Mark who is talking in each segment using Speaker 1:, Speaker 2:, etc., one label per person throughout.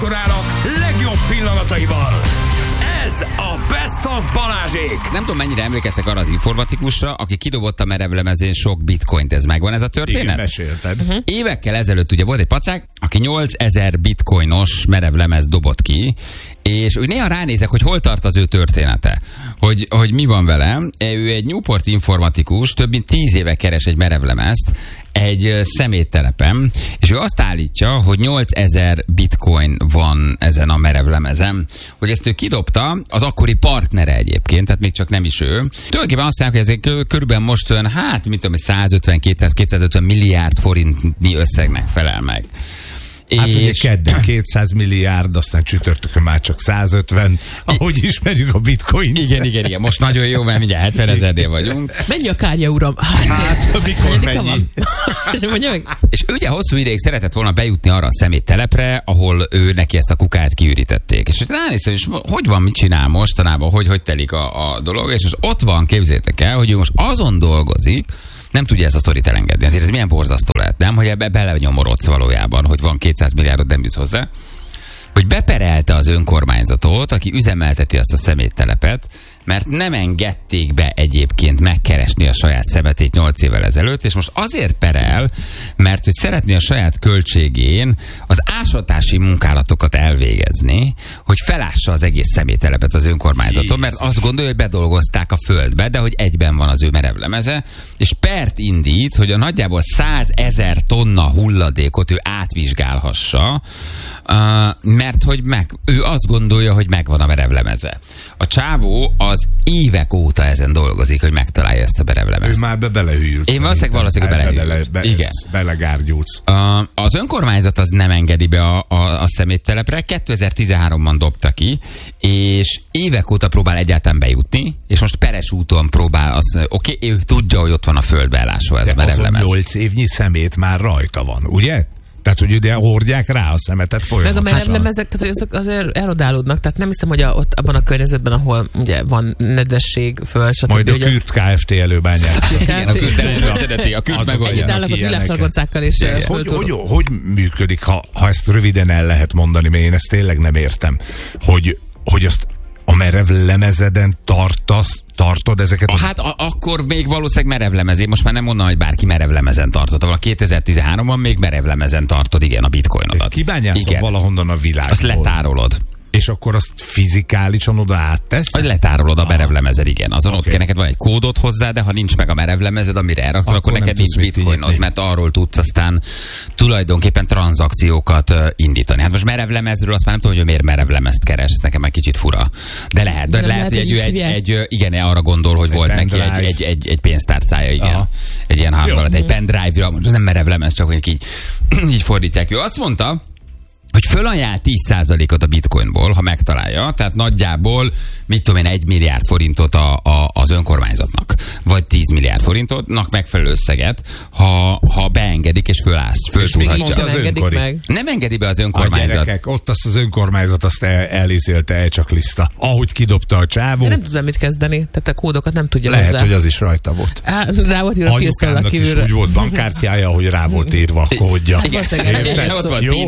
Speaker 1: korának legjobb pillanataival. Ez a Best of Balázsék.
Speaker 2: Nem tudom, mennyire emlékeztek arra az informatikusra, aki kidobott a merevlemezén sok bitcoint. Ez megvan ez a történet?
Speaker 1: Igen, mesélted.
Speaker 2: Évekkel ezelőtt ugye volt egy pacák, aki 8000 bitcoinos merevlemez dobott ki, és úgy néha ránézek, hogy hol tart az ő története, hogy mi van vele. Ő egy Newport informatikus, több mint 10 éve keres egy merevlemezt egy szeméttelepen, és ő azt állítja, hogy 8000 bitcoin van ezen a merevlemezen, hogy ezt ő kidobta, az akkori partnere egyébként, tehát még csak nem is ő. Tulajdonképpen azt mondják, hogy ez körülbelül most olyan, 150-200-250 milliárd forintnyi összegnek felel meg.
Speaker 1: Hát ugye kedden 200 milliárd, aztán csütörtökön már csak 150, ahogy ismerjük a bitcoin.
Speaker 2: Igen. Most nagyon jó, mert mindjárt 70 000-nél vagyunk.
Speaker 3: Mennyi a kártya, uram?
Speaker 1: Hát, mikor mennyi?
Speaker 2: És ugye hosszú ideig szeretett volna bejutni arra a szeméttelepre, ahol ő neki ezt a kukát kiürítették. És ránéztem, és hogy van, mit csinál mostanában, hogy telik a dolog, és most ott van, képzeljétek el, hogy ő most azon dolgozik, nem tudja ezt a sztorit elengedni. Ezért ez milyen borzasztó lehet, nem? Hogy ebbe belenyomorodsz valójában, hogy van 200 milliárdot, nem jutsz hozzá. Hogy beperelte az önkormányzatot, aki üzemelteti azt a szeméttelepet, mert nem engedték be egyébként megkeresni a saját szemetét 8 évvel ezelőtt, és most azért perel, mert hogy szeretné a saját költségén az ásatási munkálatokat elvégezni, hogy felássa az egész szeméttelepet az önkormányzaton, mert azt gondolja, hogy bedolgozták a földbe, de hogy egyben van az ő merevlemeze, és pert indít, hogy a nagyjából 100 000 tonna hulladékot ő átvizsgálhassa, mert hogy ő azt gondolja, hogy megvan a merevlemeze. A csávó az évek óta ezen dolgozik, hogy megtalálja ezt a merevlemezt.
Speaker 1: Ő már belehűlt.
Speaker 2: Én valószínűleg belehűlt. Igen.
Speaker 1: Belegárgyulsz.
Speaker 2: Az önkormányzat az nem engedi be a szeméttelepre. 2013-ban dobta ki, és évek óta próbál egyáltalán bejutni, és most peres úton próbál, ő tudja, hogy ott van a földbe elásva ez a merevlemez.
Speaker 1: 8 évnyi szemét már rajta van, ugye? Tehát, hogy ide hordják rá a szemetet folyamatosan.
Speaker 3: Meg a merevlemezek, tehát azok azért erodálódnak, tehát nem hiszem, hogy ott abban a környezetben, ahol ugye van nedvesség, föl, stb.
Speaker 1: Majd a Kürt Kft. Előbányát.
Speaker 2: Igen, a Kürt előszedeti, a Kürt megoldja.
Speaker 3: Együtt állnak a világszargoncákkal és...
Speaker 1: Hogy működik, ha ezt röviden el lehet mondani, mert én ezt tényleg nem értem, hogy azt a merevlemezeden tartod ezeket?
Speaker 2: Hát akkor még valószínűleg merevlemezé. Most már nem mondom, hogy bárki merevlemezen tartott. A 2013-ban még merevlemezen tartod, igen, a bitcoinodat.
Speaker 1: Ezt kibányászol valahonnan a világból.
Speaker 2: Azt letárolod.
Speaker 1: És akkor azt fizikálisan oda áttesz?
Speaker 2: Vagy letárolod a merevlemezed, igen. Azon ott neked van egy kódod hozzá, de ha nincs meg a merevlemezed, amire elraktad, akkor neked nincs bitcoinod, mert arról tudsz aztán tulajdonképpen tranzakciókat indítani. Hát most merevlemezről azt már nem tudom, hogy miért merevlemezt keres, nekem egy kicsit fura. De lehet hogy igen, arra gondol, hogy volt neki egy pénztárcája, igen. Aha. Egy ilyen hangulatot, egy pendrive-ra, nem merevlemez, csak hogy így fordítják. Ő azt mondta, hogy fölajánl 10%-ot a bitcoinból, ha megtalálja, tehát nagyjából, 1 milliárd forintot az önkormányzatnak, vagy 10 milliárd forintotnak megfelelő összeget, ha beengedik és föltúrhatja. Nem engedi be az önkormányzat.
Speaker 1: A gyerekek, ott azt az önkormányzat azt elízélte elcsaklista. Ahogy kidobta a csávó.
Speaker 3: De nem tudom mit kezdeni, tehát a kódokat nem tudja
Speaker 1: lehet,
Speaker 3: hozzá.
Speaker 1: hogy az is rajta volt.
Speaker 3: Rá volt írva
Speaker 1: anyukámnak is úgy volt bankkártyája, hogy rá volt írva a kódja.
Speaker 2: Ott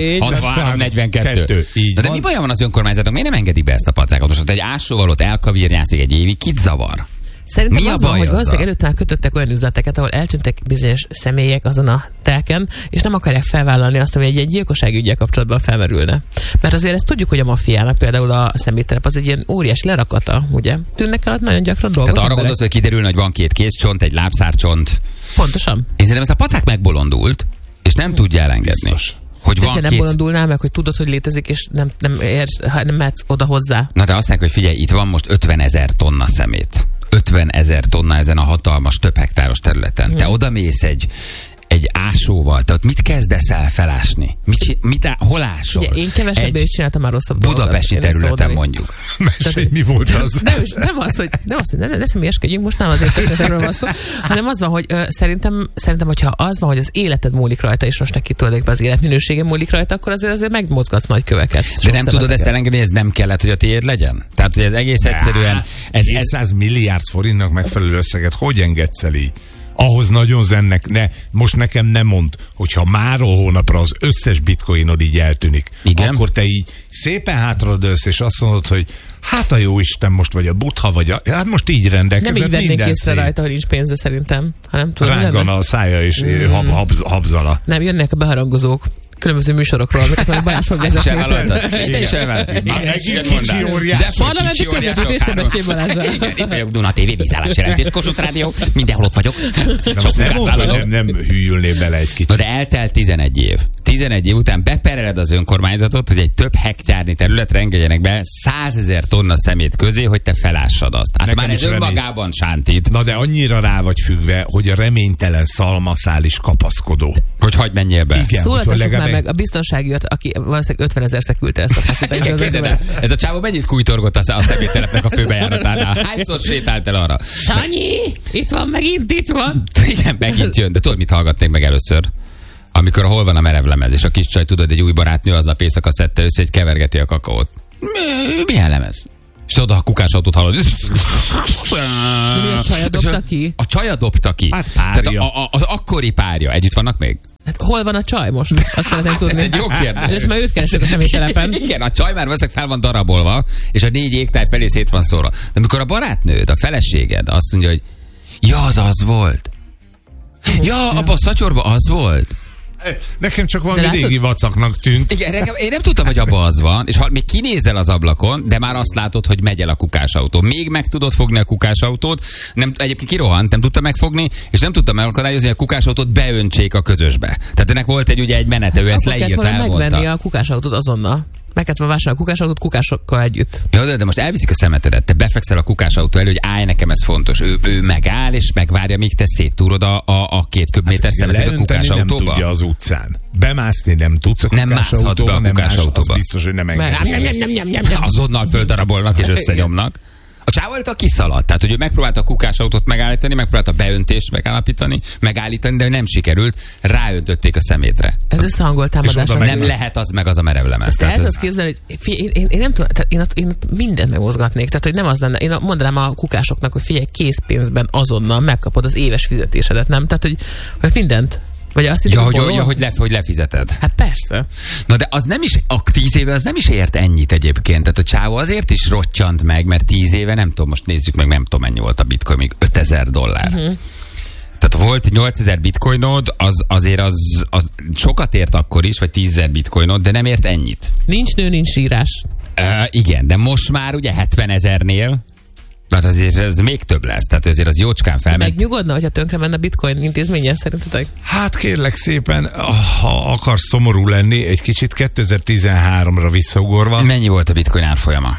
Speaker 2: van 42. De mi baja van az önkormányzatok? Miért nem engedik be ezt a pacákat? Most egy ásóvalót elkavírnyászik egy évig, kit zavar?
Speaker 3: Szerintem az van, hogy valószínűleg előtt már kötöttek olyan üzleteket, ahol eltűntek bizonyos személyek azon a telken, és nem akarják felvállalni azt, hogy egy gyilkossági üggyel kapcsolatban felmerülne. Mert azért ezt tudjuk, hogy a maffiának például a szeméttelep az egy ilyen óriás lerakata, ugye? Tűnnek el nagyon gyakran dolgok.
Speaker 2: Tehát arra gondolsz, hogy kiderülne, hogy van 2 kézcsont, egy lábszárcsont.
Speaker 3: Pontosan.
Speaker 2: Én szerintem ez a pacák megbolondult, és nem tudja elengedni.
Speaker 1: Biztos.
Speaker 2: Hogy van
Speaker 3: nem bolondulnál meg, hogy tudod, hogy létezik, és nem mehetsz oda hozzá.
Speaker 2: Na de azt mondják, hogy figyelj, itt van most 50 000 tonna szemét. 50 000 tonna ezen a hatalmas, több hektáros területen. Te odamész egy ásóval, tehát mit kezdesz el felásni? Hol ásol?
Speaker 3: Ugye, én kevesebbé is csináltam már rosszabb
Speaker 2: budapesti területen mondjuk.
Speaker 1: Mesélj, mi volt az?
Speaker 3: Nem az, hogy ne személyeskedjünk, most nem azért erről van szó, hanem az van, hogy szerintem, hogyha az van, hogy az életed múlik rajta, és most neki tulajdonképpen az életminősége múlik rajta, akkor azért megmozgatsz nagy köveket.
Speaker 2: De nem tudod ezt elengedni, ez nem kellett, hogy a tiéd legyen? Tehát, hogy ez egész egyszerűen...
Speaker 1: 200 milliárd forintnak megfelelő összeget hogy engedsz el így? Ahhoz nagyon zennek, most nekem nem mond, hogyha máról hónapra az összes bitcoinod így eltűnik,
Speaker 2: igen,
Speaker 1: akkor te így szépen hátradőlsz, és azt mondod, hogy hát a jóisten most vagy a Buddha, vagy hát most így rendelkezett.
Speaker 3: Nem így vennék észre rajta, hogy nincs pénze szerintem. Hanem
Speaker 1: rángana a szája és habzala.
Speaker 3: Nem, jönnek a beharangozók különböző műsorokról, amiket majd Bajás fog vezetni.
Speaker 2: Te is elváltad.
Speaker 1: Kicsi óriás.
Speaker 2: De parlamenti közvetítésében Balázsra. Itt vagyok, Duna TV, vízállás jelentés, Kossuth Rádió, mindenhol ott vagyok.
Speaker 1: Nem hűlné bele egy kicsit.
Speaker 2: Na de eltelt 11 év. 11 év után bepereled az önkormányzatot, hogy egy több hektárnyi területre engedjenek be 100 000 tonna szemét közé, hogy te felássad azt. Hát nekem már ez önmagában sántít.
Speaker 1: Na de annyira rá vagy függve, hogy a reménytelen szalmaszál is kapaszkodó.
Speaker 2: Hogy hagyd menjél be.
Speaker 1: Igen,
Speaker 3: szólaltassuk már meg a biztonságiat, aki valószínűleg 50 000-szer küldte ezt a faszítást.
Speaker 2: Ez a csávó mennyit kújtorgott a szeméttelepnek a főbejáratánál? Hányszor sétált el arra?
Speaker 3: Sanyi! Itt van, megint itt van!
Speaker 2: Igen, megint jön, de tudod, mit hallgatnék meg először? Amikor hol van a merevlemez, és a kis csaj, tudod, egy új barátnő aznap éjszaka szedte össze, hogy kevergeti a kakaót. Milyen lemez? És oda a kukásautót hallod.
Speaker 3: A csaja dobta ki?
Speaker 2: A csaja dobta ki.
Speaker 1: Hát párja.
Speaker 2: Tehát az akkori párja. Együtt vannak még?
Speaker 3: Hát hol van a csaj most? Azt szeretném tudni.
Speaker 2: Ez egy jó kérdés.
Speaker 3: És már őt keresek a személytelepen.
Speaker 2: Igen, a csaj már valószínűleg fel van darabolva, és a 4 égtáj felé szét van szórva. De amikor a barátnőd, a feleséged azt mondja, hogy ja, az volt. Ja, abban a szatyorban az volt.
Speaker 1: Nekem csak valami régi vacaknak tűnt.
Speaker 2: Igen, én nem tudtam, hogy abban az van, és ha még kinézel az ablakon, de már azt látod, hogy megy el a kukásautó. Még meg tudod fogni a kukásautót, egyébként kirohant, nem tudta megfogni, és nem tudta megakadályozni, hogy a kukásautót beöntsék a közösbe. Tehát ennek volt egy menete, ő ezt leírta, elmondta.
Speaker 3: Megvenni a kukásautót azonnal. Meg kellett volna vásárolni a kukásautót kukásokkal együtt.
Speaker 2: Ja, de most elviszik a szemetedet, te befekszel a kukásautó elő, hogy állj, nekem ez fontos. Ő megáll, és megvárja, míg te széttúrod a 2 köbméter szemetet a kukásautóba.
Speaker 1: Nem tudja az utcán. Bemászni nem tudsz a
Speaker 2: kukásautóba. Nem mászhatsz be a kukásautóba.
Speaker 1: Az biztos, hogy nem engedni.
Speaker 2: Azonnal földarabolnak és összenyomnak. A csávó a kiszaladt, tehát hogy ő megpróbálta a kukásautót megállítani, megpróbálta a beöntést megállítani, de nem sikerült, ráöntötték a szemétre.
Speaker 3: Ez összehangolt támadás.
Speaker 2: Nem lehet az meg az a merevlemez.
Speaker 3: Ezt el tudod képzelni, hogy én nem tudom, tehát én mindent megmozgatnék, tehát hogy nem az lenne, én mondanám a kukásoknak, hogy figyelj, készpénzben azonnal megkapod az éves fizetésedet, nem? Tehát, hogy mindent. Vagy azt
Speaker 2: ja, hogy lefizeted.
Speaker 3: Hát persze.
Speaker 2: Na de az nem is, a 10 éve az nem is ért ennyit egyébként. Tehát a csávó azért is rottyant meg, mert 10 éve, nem tudom, most nézzük meg, nem tudom mennyi volt a bitcoin, még $5000. Tehát volt 8000 bitcoinod, azért az sokat ért akkor is, vagy 10 000 bitcoinod, de nem ért ennyit.
Speaker 3: Nincs nő, nincs sírás.
Speaker 2: Igen, de most már ugye 70 000-nél, hát azért ez még több lesz, tehát azért az jócskán felment.
Speaker 3: Megnyugodna, hogyha tönkre menne a bitcoin intézménye szerintetek?
Speaker 1: Hát kérlek szépen, ha akarsz szomorú lenni, egy kicsit 2013-ra visszaugorva.
Speaker 2: Mennyi volt a bitcoin árfolyama?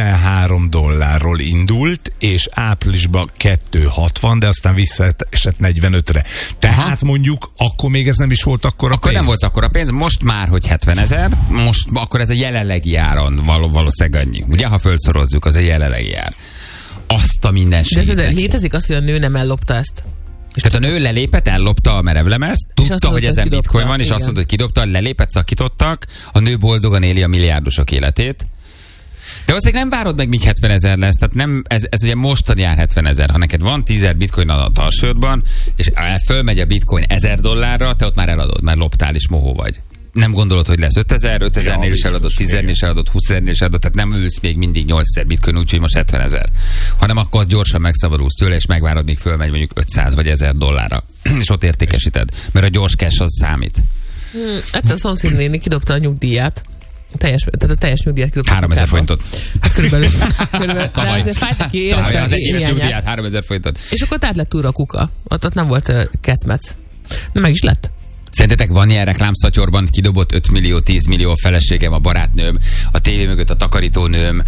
Speaker 1: $13 indult, és áprilisban 260, de aztán visszaesett 45-re. Tehát mondjuk, akkor még ez nem is volt akkora pénz.
Speaker 2: Akkor nem volt akkora pénz, most már, hogy 70 000, most akkor ez a jelenlegi áron valószínűleg annyi. Ugye, ha fölszorozzuk, az a jelenlegi ár. Azt a mindenségét.
Speaker 3: De létezik az, hogy a nő nem ellopta ezt?
Speaker 2: Tehát a nő lelépett, ellopta a merevlemezt, tudta, hogy ezen bitcoin van, és azt mondta, hogy kidobta, lelépett, szakítottak, a nő boldogan éli a milliárdosok életét. De valószínűleg nem várod meg, míg 70 000 lesz, tehát nem, ez ugye mostani ár 70 000. Ha neked van 10 000 bitcoin a tarsődben, és fölmegy a bitcoin $1000, te ott már eladod, mert loptál és mohó vagy. Nem gondolod, hogy lesz 5000-nél is eladott, 10-nél is eladott, 20-nél is eladott, tehát nem ülsz még mindig 8000 bitcoin, úgyhogy most 70 000. Hanem akkor az gyorsan megszabadulsz tőle, és megvárod, míg fölmegy mondjuk $500 vagy $1000, és ott értékesíted. Mert a gyors cash az számít.
Speaker 3: Egyszer a szomszédnéni kidobta a nyugdíját. Tehát a teljes nyugdíjat kidobta.
Speaker 2: 3000 forintot.
Speaker 3: Hát körülbelül. De azért fájt neki, érezte
Speaker 2: az éves nyugdíjat, 3000 forintot.
Speaker 3: És akkor át lett túra a kuka. Ott nem volt kecmec. De meg is lett.
Speaker 2: Szerintetek van ilyen reklámszatyorban, kidobott 5 millió, 10 millió, a feleségem, a barátnőm, a tévé mögött a takarítónőm,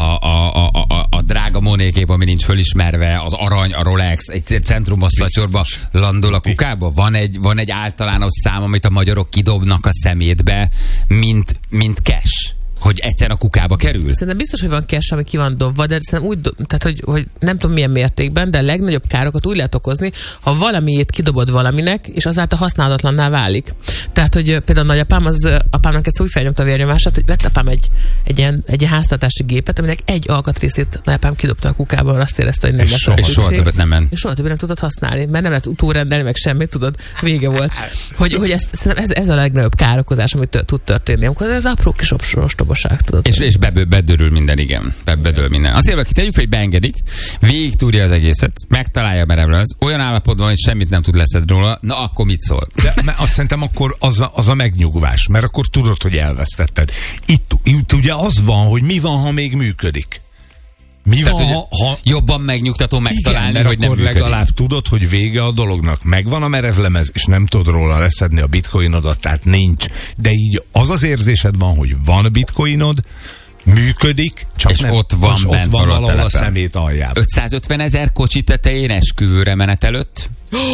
Speaker 2: a drága monékép, ami nincs fölismerve, az arany, a Rolex, egy centrumos szatyorba landol a kukába? Van egy általános szám, amit a magyarok kidobnak a szemétbe, mint cash. hogy egyszer a kukába kerül?
Speaker 3: Szerintem biztos, hogy van cash, ami ki van dobva, de szerintem úgy, tehát, hogy nem tudom milyen mértékben, de a legnagyobb károkat úgy lehet okozni, ha valamiét kidobod valaminek, és azáltal használatlanná válik. Tehát, hogy például a nagyapám, apámnak egyszer úgy felnyomta a vérnyomását, hogy vett apám egy ilyen háztartási gépet, aminek egy alkatrészét nagyapám kidobta a kukába, mert azt érezte, hogy nem lesz rá szükség.
Speaker 2: Soha többet nem ment.
Speaker 3: És soha többet nem tudod használni, mert nem lehet utórendelni, meg semmit, tudod, vége volt. Hogy ez a legnagyobb károkozás, amit tud történni, amikor ez apró kis ostobaság, tudod.
Speaker 2: És bedől minden, igen. Bedől minden. Azért, aki tegyük, hogy beengedik, végig tudja az egészet, megtalálja, merre az, olyan állapotban, hogy semmit nem tud leszedni róla, na akkor mit szól?
Speaker 1: De azt szerintem akkor az a megnyugvás, mert akkor tudod, hogy elvesztetted. Itt ugye az van, hogy mi van, ha még működik.
Speaker 2: Tehát, ha jobban megnyugtató megtalálni,
Speaker 1: igen,
Speaker 2: hogy nem működik.
Speaker 1: Legalább tudod, hogy vége a dolognak. Megvan a merevlemez, és nem tudod róla leszedni a bitcoinodat, tehát nincs. De így az érzésed van, hogy van bitcoinod, működik, csak
Speaker 2: és
Speaker 1: nem,
Speaker 2: ott van
Speaker 1: valahol a szemét aljában.
Speaker 2: 550 000 kocsi tetején esküvőre menet előtt.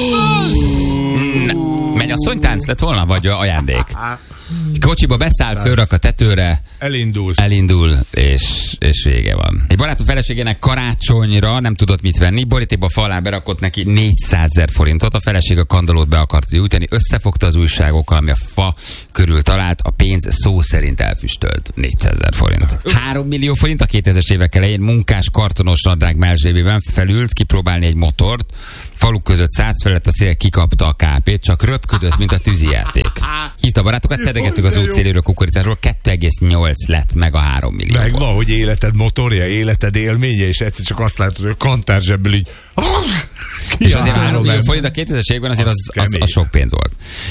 Speaker 2: Mennyasszonytánc lett volna, vagy ajándék? Kocsiba beszáll, fölrak a tetőre, elindul, és vége van. Egy barátom feleségének karácsonyra nem tudott mit venni, borítékba falá berakott neki 400 000 forintot, a feleség a kandallót be akart gyújtani, összefogta az újságokkal, ami a fa körül talált, a pénz szó szerint elfüstölt. 400 000 forint. 3 millió forint a 2000-es évek elején munkás kartonos nadrág mellzsébében felült kipróbálni egy motort, faluk között 100 felett a szél kikapta a kápét, csak röpködött, mint a tűzijáték. Hívta a barátokat, szedegettük az útszéléről kukoricásról, 2,8 lett meg a 3 millió.
Speaker 1: Megvan, hogy életed motorja, életed élménye, és egyszer csak azt látod, hogy a kantárzsebből így...
Speaker 2: És azért 3 millió forint a 2000-es években azért az sok pénz volt.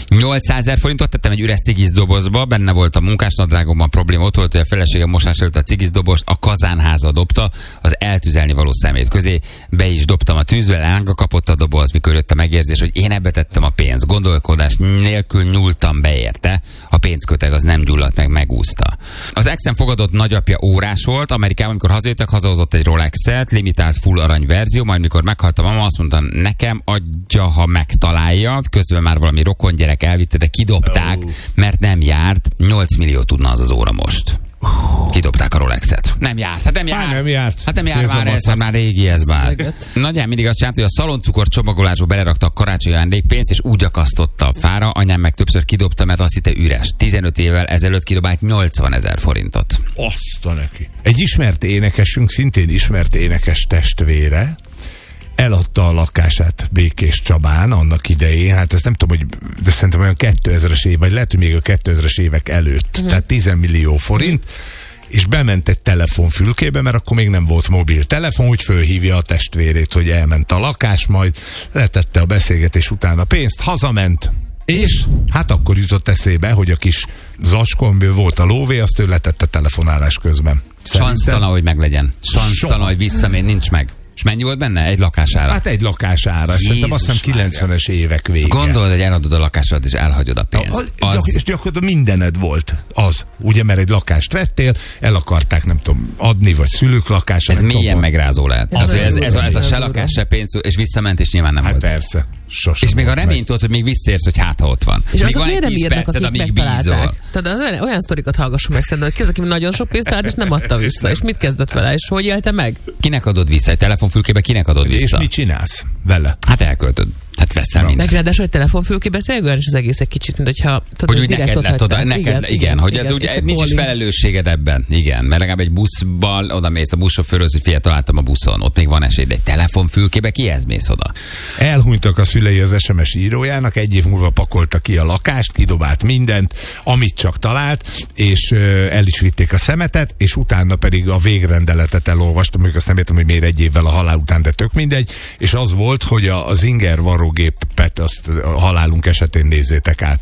Speaker 2: 800 000 forintot tettem egy üres cigizdobozba, benne volt a munkásnadrágomban, probléma ott volt, hogy a feleségem mosás előtt a cigizdobozt a kazánházba dobta, az eltüzelni való szemét közé, be is dobtam a tűzbe, lánga kapott a doboz, mikor jött a megérzés, hogy én ebbe tettem a pénzt, gondolkodás nélkül nyúltam be érte, a pénzköteg az nem gyulladt meg, megúszta. Az exem fogadott nagyapja órás volt, Amerikában, amikor hazajöttek, hazahozott egy Rolexet, limitált full arany verzió, majd mikor meghalt a mama, azt mondta, nekem adja, ha megtalálja, közben már valami rokon gyerek elvitte, de kidobták, mert nem járt, 8 millió tudna az óra most. Kidobták a Rolexet. Nem járt. Hát nem járt már, ez már régi ez már. Nagyján mindig azt csinálta, hogy a szaloncukor csomagolásba belerakta a karácsonyi ajándékpénzt, és úgy akasztotta a fára, anyám meg többször kidobta, mert azt hitte üres. 15 évvel ezelőtt kidobált 80 000 forintot.
Speaker 1: Azt a neki. Egy ismert énekesünk, szintén ismert énekes testvére, eladta a lakását Békés Csabán annak idején, hát ezt nem tudom, hogy de szerintem olyan 2000-es év, vagy lehet, hogy még a 2000-es évek előtt, tehát 10 millió forint, és bement egy telefonfülkébe, mert akkor még nem volt mobiltelefon, úgy fölhívja a testvérét, hogy elment a lakás, majd letette a beszélgetés után a pénzt, hazament, és hát akkor jutott eszébe, hogy a kis zacskónből volt a lóvé, azt ő letette telefonálás közben.
Speaker 2: Sansztalan, hogy meglegyen. Sansztalan, hogy visszamér, nincs meg. És mennyi volt benne? Egy lakására?
Speaker 1: Hát egy lakására. Szerintem azt hiszem 90-es évek vége.
Speaker 2: Gondolod, hogy eladod a lakásodat, és elhagyod a pénzt.
Speaker 1: És gyakorlatilag mindened volt az. Ugye, mert egy lakást vettél, el akarták, nem tudom, adni, vagy szülők lakása.
Speaker 2: Ez mélyen megrázó lehet. Ez a se lakás, se pénz, és visszament, és nyilván nem
Speaker 1: hát
Speaker 2: volt.
Speaker 1: Persze. Sosem
Speaker 2: és még a reményt volt, hogy még visszaérsz, hogy hát ha ott van.
Speaker 3: És
Speaker 2: még
Speaker 3: van egy 10 perced, amíg bízol. Tehát olyan sztorikat hallgassunk meg szerintem, hogy ki az, aki nagyon sok pénzt talált, és nem adta vissza. És mit kezdett vele, és hogy élte meg?
Speaker 2: Kinek adod vissza? Egy telefonfülkébe kinek adod vissza?
Speaker 1: És mit csinálsz vele?
Speaker 2: Hát elköltöd. Hát veszel mindent.
Speaker 3: Meg ráadásul egy telefonfülkébe tényleg olyan is az egész egy kicsit, mint hogyha...
Speaker 2: Hogy úgy neked lett oda, igen, hogy ez ugye nincs is felelősséged ebben. Igen, mert legalább egy buszban oda mész a buszsofőrhöz, hogy figyelj, találtam a buszon, ott még van esély, de egy telefonfülkébe kihez mész oda?
Speaker 1: Elhunytak a szülei az SMS írójának, egy év múlva pakolta ki a lakást, kidobált mindent, amit csak talált, és el is vitték a szemetet, és utána pedig a végrendeletet elolvastam, mondjuk azt nem értem, hogy miért egy évvel a halál után, de tök mindegy, és az volt, hogy az inger varrógépet azt a halálunk esetén nézzétek át.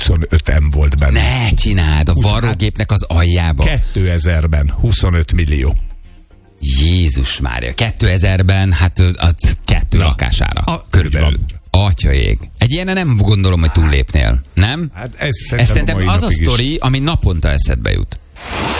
Speaker 1: 25 M volt benne.
Speaker 2: Ne csináld, a varrógépnek az aljában.
Speaker 1: 2000-ben 25 millió.
Speaker 2: Jézus Mária, 2000-ben hát a 2 lakására. Körülbelül. Atyaég. Egy ilyenen nem gondolom, hogy túllépnél. Nem?
Speaker 1: Hát ez
Speaker 2: szerintem az a sztori, ami naponta eszedbe jut.